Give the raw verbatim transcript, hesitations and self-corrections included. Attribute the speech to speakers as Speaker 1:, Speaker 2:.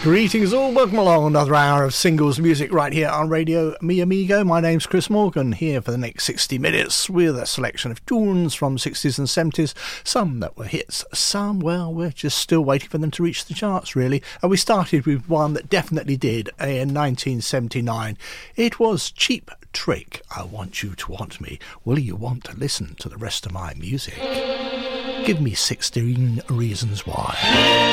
Speaker 1: Greetings all, welcome along another hour of singles music right here on Radio Mi Amigo. My name's Chris Morgan, here for the next sixty minutes with a selection of tunes from sixties and seventies, some that were hits, some, well, we're just still waiting for them to reach the charts really. And we started with one that definitely did in nineteen seventy-nine. It was Cheap Trick, I Want You to Want Me. Will you want to listen to the rest of my music? Give me sixteen reasons why.